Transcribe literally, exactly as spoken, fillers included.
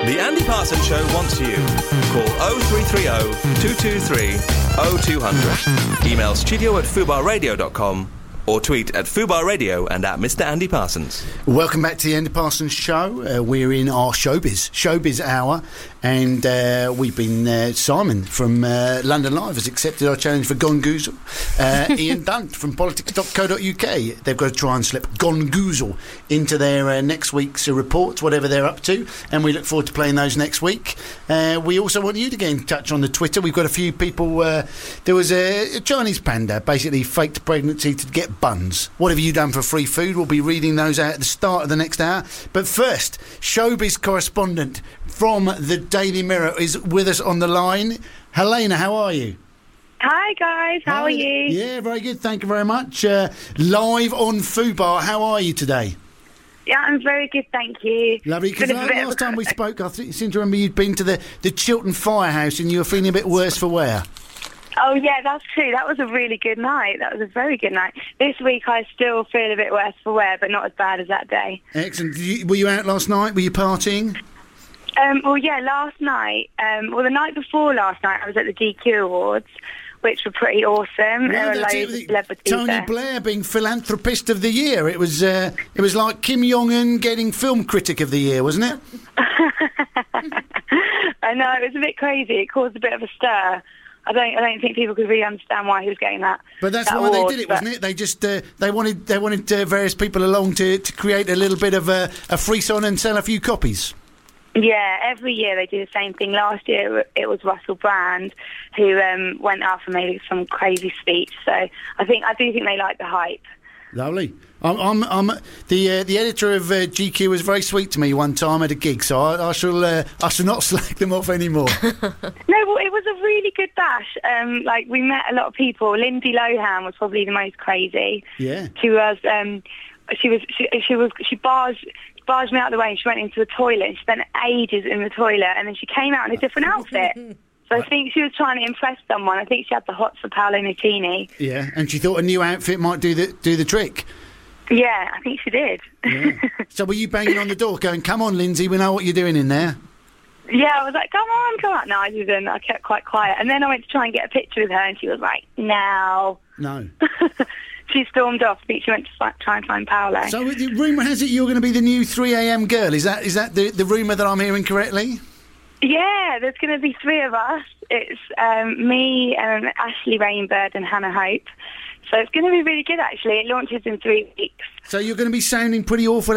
The Andy Parsons Show wants you. Call oh three three oh, two two three, oh two hundred. Email studio at fubar radio dot com or tweet at Fubar Radio and at Mister Andy Parsons. Welcome back to the Andy Parsons Show. Uh, we're in our showbiz, showbiz hour, and uh, we've been, uh, Simon from uh, London Live has accepted our challenge for Gone Goozle. Uh, Ian Dunt from politics dot co dot uk. They've got to try and slip Gone Goozle into their uh, next week's uh, reports, whatever they're up to, and we look forward to playing those next week. Uh, we also want you to get in touch on the Twitter. We've got a few people. Uh, there was a, a Chinese panda basically faked pregnancy to get buns. What have you done for free food? We'll be reading those out at the start of the next hour. But first, showbiz correspondent from the Daily Mirror is with us on the line. Helena, how are you? Hi guys, how Hi. are you? Yeah, very good, thank you very much. Uh, live on Fubar, how are you today? Yeah, I'm very good, thank you. Lovely, because Been a bit of last a- time we spoke, I th- seem to remember you'd been to the, the Chiltern Firehouse and you were feeling a bit worse for wear. Oh yeah, that's true. That was a really good night. That was a very good night. This week I still feel a bit worse for wear, but not as bad as that day. Excellent. Did you, were you out last night? Were you partying? Um, well, yeah, last night, um, well, the night before last night, I was at the G Q Awards, which were pretty awesome. There were that's loads it. of celebrities Tony there. Blair being Philanthropist of the Year. It was uh, it was like Kim Jong-un getting Film Critic of the Year, wasn't it? I know, it was a bit crazy. It caused a bit of a stir. I don't, I don't think people could really understand why he was getting that. But that's that why award, they did it, but- wasn't it? They just uh, they wanted they wanted uh, various people along to, to create a little bit of a, a frisson and sell a few copies. Yeah, every year they do the same thing. Last year it was Russell Brand who um, went up and made some crazy speech. So I think I do think they like the hype. Lovely. I'm, I'm, I'm the uh, the editor of uh, G Q was very sweet to me one time at a gig, so I, I shall uh, I shall not slack them off anymore. No, well, it was a really good bash. Um, like we met a lot of people. Lindsay Lohan was probably the most crazy. Yeah. She was. Um, she was. She, she was. She barged barged me out of the way, and she went into the toilet. And she spent ages in the toilet, and then she came out in a different outfit. So I think she was trying to impress someone. I think she had the hots for Paolo Nutini. Yeah, and she thought a new outfit might do the do the trick. Yeah, I think she did. Yeah. So were you banging on the door going, come on, Lindsay, we know what you're doing in there? Yeah, I was like, come on, come on. No, I didn't. I kept quite quiet. And then I went to try and get a picture with her, and she was like, no. No. She stormed off. I think she went to fi- try and find Paolo. So the rumour has it you're going to be the new three a.m. girl. Is that is that the, the rumour that I'm hearing correctly? Yeah, there's going to be three of us. It's um, me and Ashley Rainbird and Hannah Hope. So it's going to be really good, actually. It launches in three weeks. So you're going to be sounding pretty awful